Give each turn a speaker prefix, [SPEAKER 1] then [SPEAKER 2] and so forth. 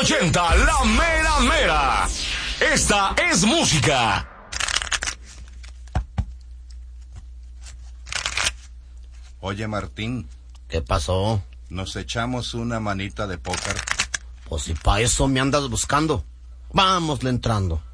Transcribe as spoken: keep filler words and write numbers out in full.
[SPEAKER 1] ochenta, la mera mera. Esta es música.
[SPEAKER 2] Oye, Martín.
[SPEAKER 3] ¿Qué pasó?
[SPEAKER 2] ¿Nos echamos una manita de póker?
[SPEAKER 3] Pues si pa' eso me andas buscando. Vámosle entrando.